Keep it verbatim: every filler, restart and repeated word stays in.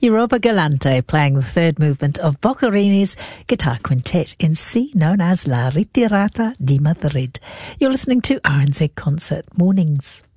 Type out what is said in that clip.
Europa Galante playing the third movement of Boccherini's guitar quintet in C, known as La Ritirata di Madrid. You're listening to R N Z Concert Mornings.